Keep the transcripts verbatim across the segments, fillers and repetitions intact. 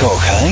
Kochaj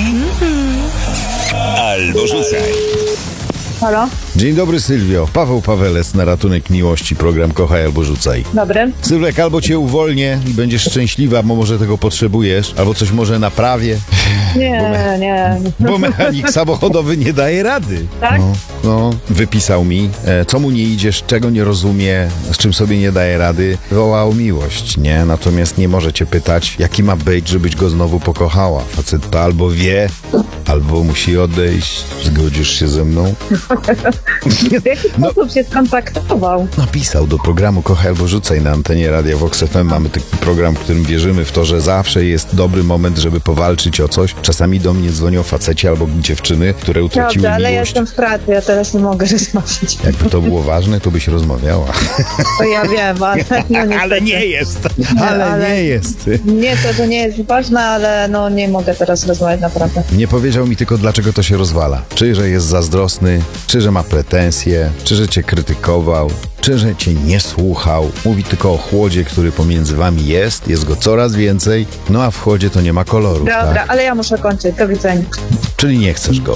albo rzucaj. Halo? Dzień dobry, Sylwio. Paweł Pawelec na ratunek miłości. Program Kochaj albo rzucaj. Dobry. Sylwek, albo cię uwolnię i będziesz szczęśliwa, bo może tego potrzebujesz, albo coś może naprawię. Nie, Bo me- nie. Bo mechanik samochodowy nie daje rady. Tak? No, no, wypisał mi, e, co mu nie idzie, czego nie rozumie, z czym sobie nie daje rady. Woła o miłość, nie? Natomiast nie może cię pytać, jaki ma być, żebyś go znowu pokochała. Facet to albo wie, albo musi odejść. Zgodzisz się ze mną? W jaki No. sposób się skontaktował? Napisał do programu Kochaj albo rzucaj na antenie Radia Vox F M. Mamy taki program, w którym wierzymy w to, że zawsze jest dobry moment, żeby powalczyć o coś. Czasami do mnie dzwonią faceci albo dziewczyny, które utraciły Dobrze, ale ja miłość. jestem w pracy, ja teraz nie mogę rozmawiać. Jakby to było ważne, to byś rozmawiała. To ja wiem, ale no niestety. Ale nie jest. Ale, ale- nie jest. Nie to, że nie jest ważne, ale no nie mogę teraz rozmawiać naprawdę. Nie powiedział mi tylko, dlaczego to się rozwala. Czy, że jest zazdrosny, czy, że ma pretensje, czy, że cię krytykował, czy, że cię nie słuchał. Mówi tylko o chłodzie, który pomiędzy wami jest, jest go coraz więcej, no a w chłodzie to nie ma kolorów, Dobra, tak? ale ja muszę kończyć. Do widzenia. Czyli nie chcesz go.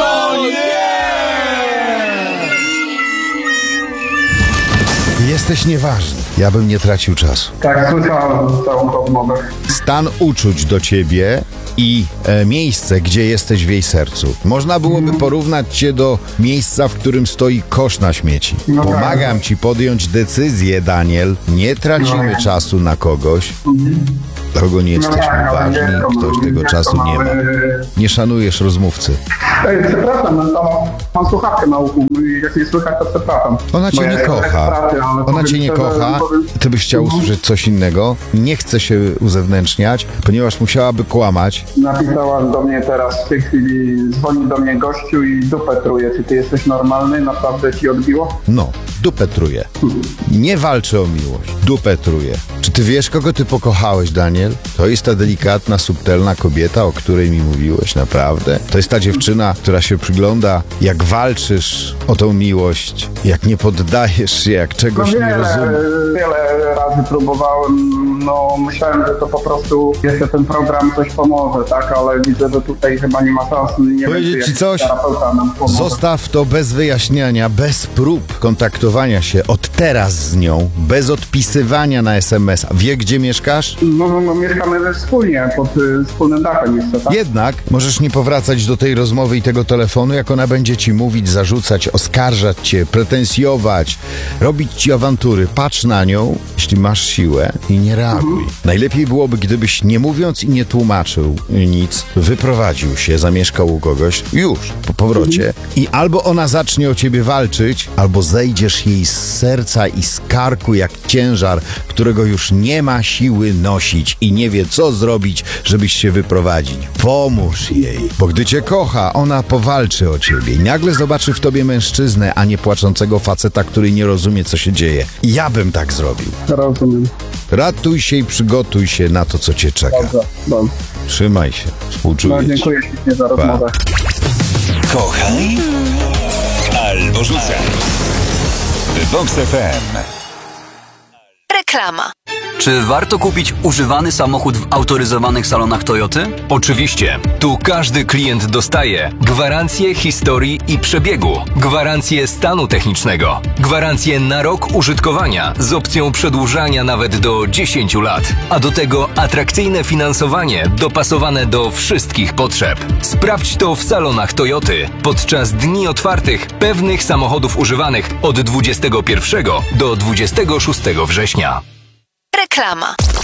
Jesteś nieważny. Ja bym nie tracił czasu. Tak, słyszałem całą rozmowę. Stan uczuć do ciebie i e, miejsce, gdzie jesteś w jej sercu. Można byłoby porównać cię do miejsca, w którym stoi kosz na śmieci. No tak. Pomagam ci podjąć decyzję, Daniel. Nie tracimy No. czasu na kogoś, dla kogo nie jesteśmy tak, ale ważni. nie, to- Ktoś tego nie, czasu to nie ma. mamy- Nie szanujesz rozmówcy. Ej, przepraszam, no to mam słuchawkę na uchu i jak nie słychać, to przepraszam. Ona cię Bo ja nie jestem w kocha. pracy, ale Ona powiem cię nie szczerze, kocha. powiem- Ty byś chciał usłyszeć coś innego. Nie chce się uzewnętrzniać, ponieważ musiałaby kłamać. Napisała do mnie teraz w tej chwili, dzwoni do mnie gościu i dupę truje. Czy ty jesteś normalny? Naprawdę ci odbiło? No, dupę truje. Nie walczy o miłość. Dupę truje. Czy ty wiesz, kogo ty pokochałeś, Daniel? To jest ta delikatna, subtelna kobieta, o której mi mówiłeś, naprawdę? To jest ta dziewczyna, która się przygląda, jak walczysz o tą miłość, jak nie poddajesz się, jak No czegoś nie wiele, rozumiesz. wiele razy próbowałem, no myślałem, że to po prostu jeszcze ten program coś pomoże, tak? Ale widzę, że tutaj chyba nie ma szans. Nie Powiedzieć wiem, czy ci jakiś coś? terapeuta nam pomoże. Zostaw to bez wyjaśniania, bez prób kontaktowania się od teraz z nią, bez odpisywania na es em es a. Wie, gdzie mieszkasz? No, no, no mieszkamy wspólnie, pod y, wspólnym dachem jeszcze, tak? Jednak możesz nie powracać do tej rozmowy i tego telefonu, jak ona będzie ci mówić, zarzucać, oskarżać cię, pretensjować, robić ci awantury. Patrz na nią, jeśli masz siłę i nie reaguj. Najlepiej byłoby, gdybyś nie mówiąc i nie tłumaczył nic, wyprowadził się, zamieszkał u kogoś już po powrocie i albo ona zacznie o ciebie walczyć, albo zejdziesz jej z serca i z karku jak ciężar, którego już nie ma siły nosić i nie wie, co zrobić, żebyś się wyprowadzić. Pomóż jej, bo gdy cię kocha, ona powalczy o ciebie i nagle zobaczy w tobie mężczyznę, a nie płaczącego faceta, który nie rozumie, co się dzieje. Ja bym tak zrobił. Rozumiem. Ratuj się i przygotuj się na to, co cię czeka. Dobrze, dobrze. Trzymaj się. No, Współczuję ci. dziękuję ślicznie za rozmowę. Kochaj albo rzucaj. Vox F M. Reklama. Czy warto kupić używany samochód w autoryzowanych salonach Toyoty? Oczywiście. Tu każdy klient dostaje gwarancję historii i przebiegu, gwarancję stanu technicznego, gwarancję na rok użytkowania z opcją przedłużania nawet do dziesięciu lat, a do tego atrakcyjne finansowanie dopasowane do wszystkich potrzeb. Sprawdź to w salonach Toyoty podczas dni otwartych pewnych samochodów używanych od dwudziestego pierwszego do dwudziestego szóstego września. Reklama.